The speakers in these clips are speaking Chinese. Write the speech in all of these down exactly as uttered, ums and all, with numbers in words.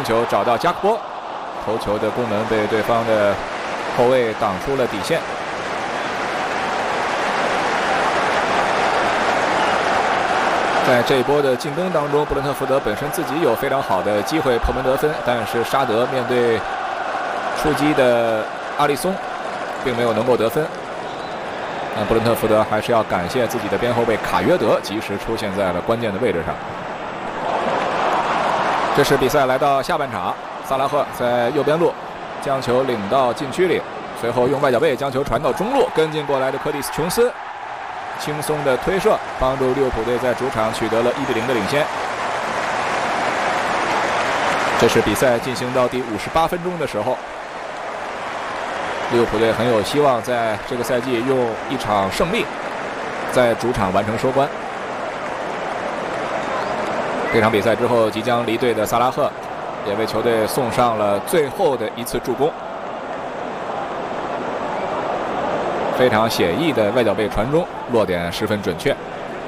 球找到加克波，头球的攻门被对方的后卫挡出了底线。在这一波的进攻当中，布伦特福德本身自己有非常好的机会破门得分，但是沙德面对出击的阿里松，并没有能够得分。那布伦特福德还是要感谢自己的边后卫卡约德及时出现在了关键的位置上。这是比赛来到下半场，萨拉赫在右边路将球领到禁区里，随后用外脚背将球传到中路，跟进过来的柯蒂斯琼斯轻松的推射，帮助利物浦队在主场取得了一比零的领先。这是比赛进行到第五十八分钟的时候，利物浦队很有希望在这个赛季用一场胜利在主场完成收官。这场比赛之后，即将离队的萨拉赫也为球队送上了最后的一次助攻，非常写意的外脚背传中，落点十分准确。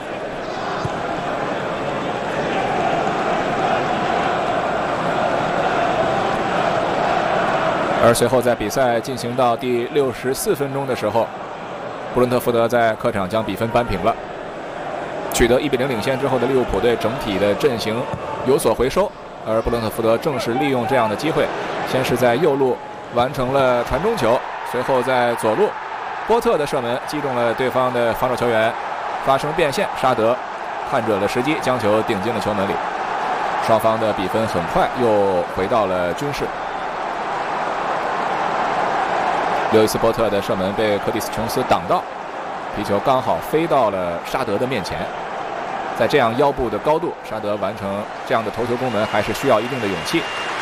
而随后在比赛进行到第六十四分钟的时候，布伦特福德在客场将比分扳平了。取得一比零领先之后的利物浦队整体的阵型有所回收，而布伦特福德正是利用这样的机会，先是在右路完成了传中球，随后在左路波特的射门击中了对方的防守球员，发生变线，沙德看准了时机，将球顶进了球门里。双方的比分很快又回到了均势。刘易斯波特的射门被柯蒂斯琼斯挡到，皮球刚好飞到了沙德的面前。在这样腰部的高度，沙德完成这样的头球攻门还是需要一定的勇气。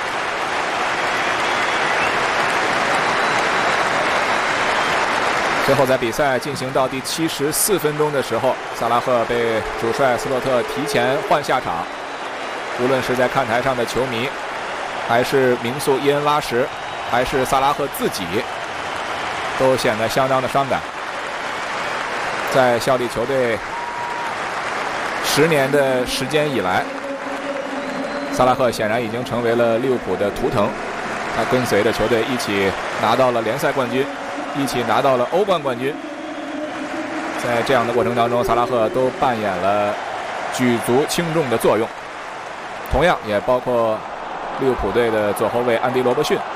最后在比赛进行到第七十四分钟的时候，萨拉赫被主帅斯洛特提前换下场。无论是在看台上的球迷，还是名宿伊恩拉什，还是萨拉赫自己，都显得相当的伤感。在效力球队十年的时间以来，萨拉赫显然已经成为了利物浦的图腾。他跟随着球队一起拿到了联赛冠军，一起拿到了欧冠冠军。在这样的过程当中，萨拉赫都扮演了举足轻重的作用。同样也包括利物浦队的左后卫安迪·罗伯逊，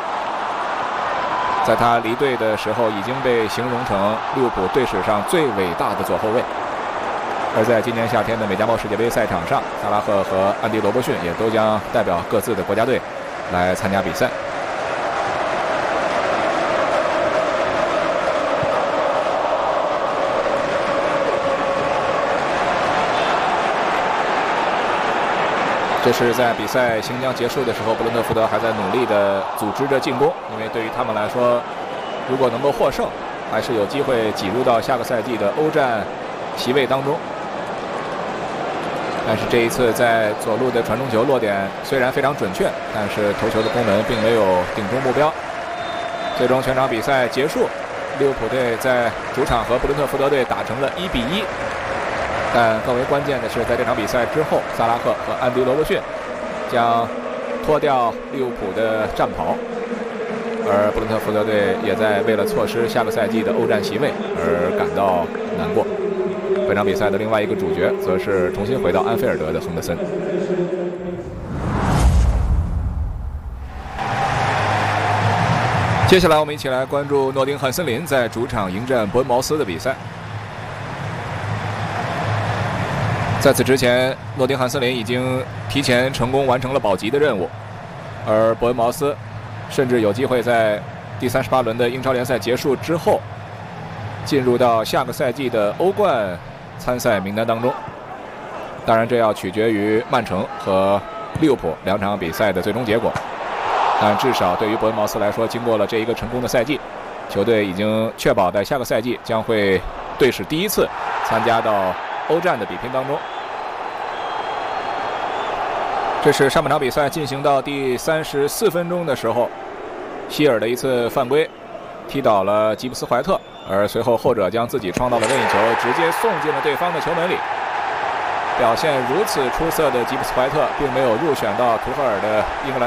在他离队的时候已经被形容成利物浦队史上最伟大的左后卫。而在今年夏天的美加墨世界杯赛场上，萨拉赫和安迪·罗伯逊也都将代表各自的国家队来参加比赛。这是在比赛行将结束的时候，布伦特福德还在努力地组织着进攻，因为对于他们来说，如果能够获胜，还是有机会挤入到下个赛季的欧战席位当中。但是这一次在左路的传中球落点虽然非常准确，但是头球的攻门并没有顶中目标。最终全场比赛结束，利物浦队在主场和布伦特福德队打成了一比一。但更为关键的是，在这场比赛之后，萨拉赫和安迪·罗伯逊将脱掉利物浦的战袍，而布伦特福德队也在为了错失下个赛季的欧战席位而感到难过。本场比赛的另外一个主角则是重新回到安菲尔德的亨德森。接下来我们一起来关注诺丁汉森林在主场迎战伯恩茅斯的比赛。在此之前，诺丁汉森林已经提前成功完成了保级的任务，而伯恩茅斯甚至有机会在第三十八轮的英超联赛结束之后，进入到下个赛季的欧冠参赛名单当中。当然，这要取决于曼城和利物浦两场比赛的最终结果。但至少对于伯恩茅斯来说，经过了这一个成功的赛季，球队已经确保在下个赛季将会队史第一次参加到欧战的比拼当中。这是上半场比赛进行到第三十四分钟的时候，希尔的一次犯规踢倒了吉布斯怀特，而随后后者将自己创造的任意球直接送进了对方的球门里。表现如此出色的吉布斯怀特并没有入选到图赫尔的英格兰